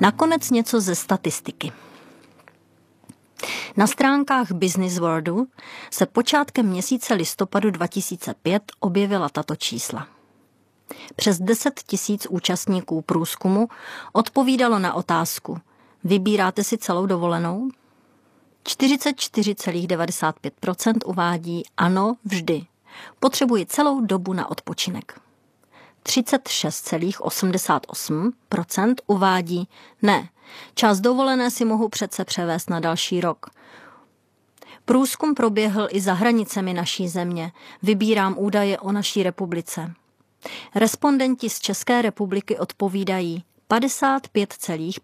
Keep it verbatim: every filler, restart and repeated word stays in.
Nakonec něco ze statistiky. Na stránkách Business Worldu se počátkem měsíce listopadu dva tisíce pět objevila tato čísla. Přes deset tisíc účastníků průzkumu odpovídalo na otázku: vybíráte si celou dovolenou? čtyřicet čtyři celá devadesát pět procent uvádí ano, vždy. Potřebuji celou dobu na odpočinek. třicet šest celá osmdesát osm procent uvádí ne, část dovolené si mohu přece převést na další rok. Průzkum proběhl i za hranicemi naší země. Vybírám údaje o naší republice. Respondenti z České republiky odpovídají padesát pět celá